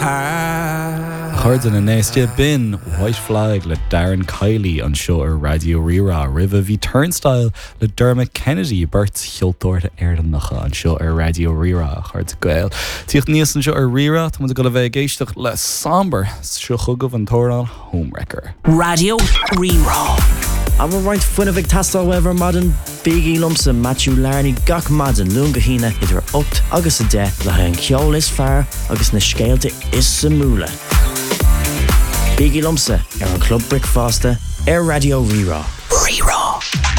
Chuird in anéiste bin White Flag le Darren Kiley an seo ar Radio Rira River bhí Turnstile le Dermot Kennedy Bert Chioltóir Airdannacha an seo ar Radio Rira chuird gael. Tíocht níos an seo ar Rira tá go le bheith géisteach le somber seo chugah an tóran Homewrecker. Radio Rira. I'm right Funnavik Tastal Wever Modern Biggie Lumpsa Matthew Larney Gach Madden Lungahina idir opt agus a de le an ceol is fear agus na scéalte is samúla. Biggie Lumpsa ar an Club Brick Fosta ar Radio Rira. Rira.